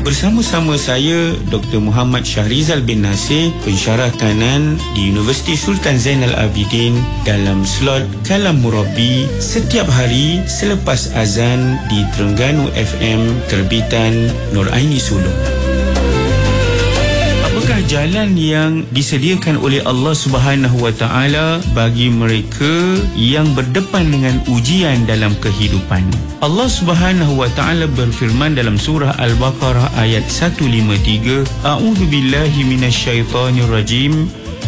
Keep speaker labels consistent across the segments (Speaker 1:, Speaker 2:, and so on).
Speaker 1: Bersama-sama saya Dr. Muhammad Syahrizal bin Nasir, pensyarah kanan di Universiti Sultan Zainal Abidin, dalam slot Kalam Murabi setiap hari selepas azan di Terengganu FM terbitan Nur Aini Sulung. Apakah jalan yang disediakan oleh Allah Subhanahu wa taala bagi mereka yang berdepan dengan ujian dalam kehidupan? Allah Subhanahu wa taala berfirman dalam surah Al-Baqarah ayat 153, A'udzu billahi minasyaitonir rajim.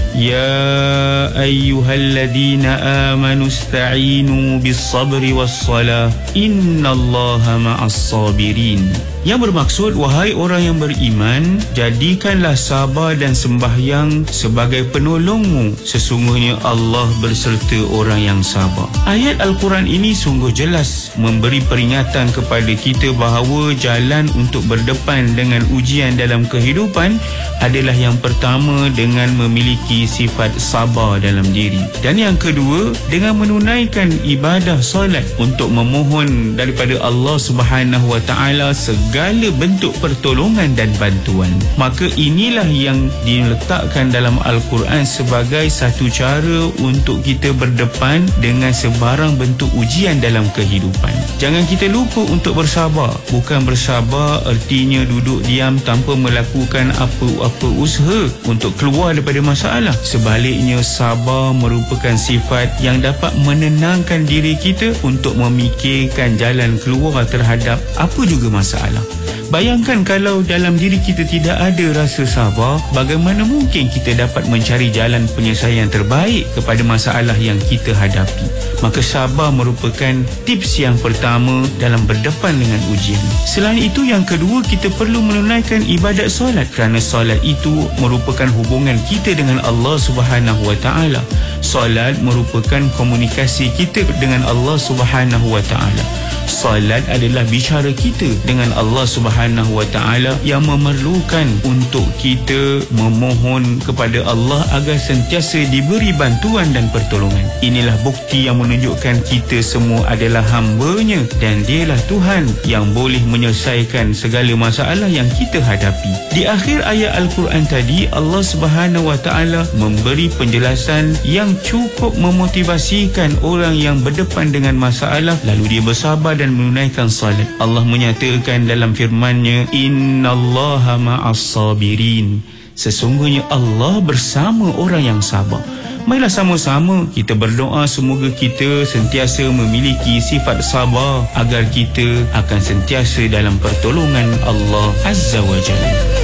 Speaker 1: Ya ayyuhalladzina amanu ista'inu bis-sabri was-salah innallaha ma'as sabirin. Yang bermaksud, wahai orang yang beriman, jadikanlah sabar dan sembahyang sebagai penolongmu. Sesungguhnya Allah berserta orang yang sabar. Ayat Al-Quran ini sungguh jelas memberi peringatan kepada kita bahawa jalan untuk berdepan dengan ujian dalam kehidupan adalah yang pertama dengan memiliki sifat sabar dalam diri. Dan yang kedua, dengan menunaikan ibadah solat untuk memohon daripada Allah Subhanahu wa taala segala bentuk pertolongan dan bantuan. Maka inilah yang diletakkan dalam Al-Quran sebagai satu cara untuk kita berdepan dengan sebarang bentuk ujian dalam kehidupan. Jangan kita lupa untuk bersabar. Bukan bersabar artinya duduk diam tanpa melakukan apa-apa usaha untuk keluar daripada masalah. Sebaliknya, sabar merupakan sifat yang dapat menenangkan diri kita untuk memikirkan jalan keluar terhadap apa juga masalah. Bayangkan kalau dalam diri kita tidak ada rasa sabar, bagaimana mungkin kita dapat mencari jalan penyelesaian terbaik kepada masalah yang kita hadapi? Maka sabar merupakan tips yang pertama dalam berdepan dengan ujian. Selain itu, yang kedua, kita perlu menunaikan ibadat solat, kerana solat itu merupakan hubungan kita dengan Allah Subhanahu wa taala. Solat merupakan komunikasi kita dengan Allah Subhanahu wa taala. Salat adalah bicara kita dengan Allah Subhanahu wa taala yang memerlukan untuk kita memohon kepada Allah agar sentiasa diberi bantuan dan pertolongan. Inilah bukti yang menunjukkan kita semua adalah hamba-Nya dan Dialah Tuhan yang boleh menyelesaikan segala masalah yang kita hadapi. Di akhir ayat Al-Quran tadi, Allah Subhanahu wa taala memberi penjelasan yang cukup memotivasikan orang yang berdepan dengan masalah lalu dia bersabar dan menunaikan salat. Allah menyatakan dalam firman-Nya, Innallaha ma'as sabirin. Sesungguhnya Allah bersama orang yang sabar. Marilah sama-sama kita berdoa semoga kita sentiasa memiliki sifat sabar agar kita akan sentiasa dalam pertolongan Allah Azza wa Jalla.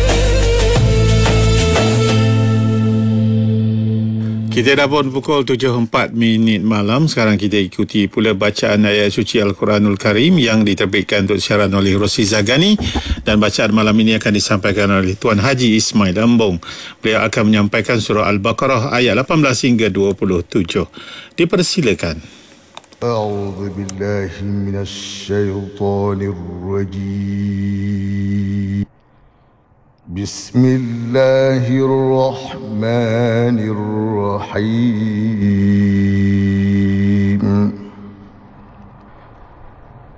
Speaker 2: Kita dah pun pukul 7.04 malam. Sekarang kita ikuti pula bacaan ayat suci Al-Quranul Karim yang diterbitkan untuk siaran oleh Rosi Zagani. Dan bacaan malam ini akan disampaikan oleh Tuan Haji Ismail Lambung. Beliau akan menyampaikan surah Al-Baqarah ayat 18 hingga 27. Dipersilakan.
Speaker 3: A'udzu billahi minasy syaithanir rajim. Bismillahirrahmanirrahim.